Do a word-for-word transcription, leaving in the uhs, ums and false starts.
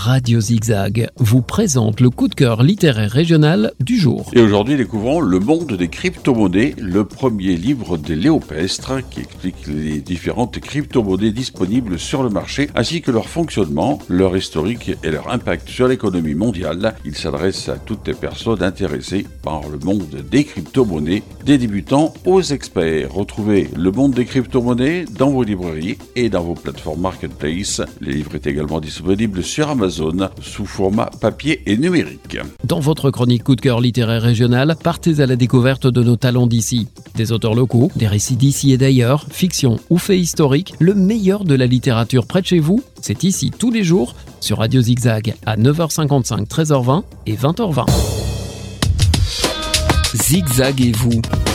Radio Zigzag vous présente le coup de cœur littéraire régional du jour. Et aujourd'hui, découvrons Le monde des crypto-monnaies, le premier livre de Léo Pestre qui explique les différentes crypto-monnaies disponibles sur le marché, ainsi que leur fonctionnement, leur historique et leur impact sur l'économie mondiale. Il s'adresse à toutes les personnes intéressées par le monde des crypto-monnaies, des débutants aux experts. Retrouvez Le monde des crypto-monnaies dans vos librairies et dans vos plateformes marketplace. Le livre est également disponible sur Amazon sous format papier et numérique. Dans votre chronique coup de cœur littéraire régional, partez à la découverte de nos talents d'ici. Des auteurs locaux, des récits d'ici et d'ailleurs, fiction ou faits historiques, le meilleur de la littérature près de chez vous, c'est ici tous les jours sur Radio Zigzag à neuf heures cinquante-cinq, treize heures vingt et vingt heures vingt. Zigzag et vous.